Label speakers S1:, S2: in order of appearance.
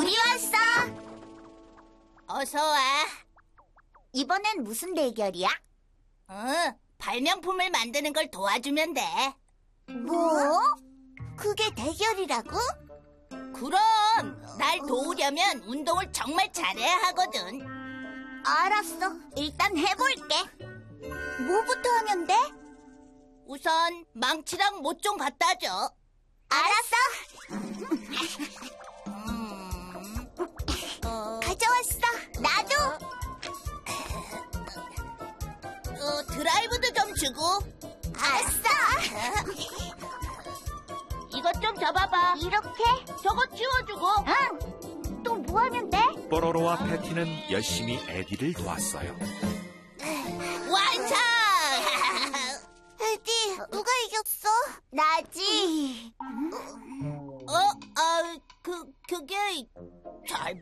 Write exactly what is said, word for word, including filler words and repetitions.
S1: 우리 왔어.
S2: 어서 와.
S1: 이번엔 무슨 대결이야?
S2: 어, 발명품을 만드는 걸 도와주면 돼.
S1: 뭐? 그게 대결이라고?
S2: 그럼 날 도우려면 운동을 정말 잘해야 하거든.
S1: 알았어. 일단 해볼게. 뭐부터 하면 돼?
S2: 우선 망치랑 못 좀 갖다 줘.
S1: 알았어.
S2: 음, 어,
S1: 가져왔어. 나도.
S2: 어, 드라이브도 좀 주고.
S1: 알았어.
S2: 이것 좀 접어봐.
S1: 이렇게?
S2: 저거 치워주고.
S1: 응. 또 뭐 하면 돼?
S3: 뽀로로와 패티는 열심히 애기를 도왔어요.
S2: 완성!
S1: 에디, 누가 이겼어? 나지.
S2: 어, 아, 그, 그게 잘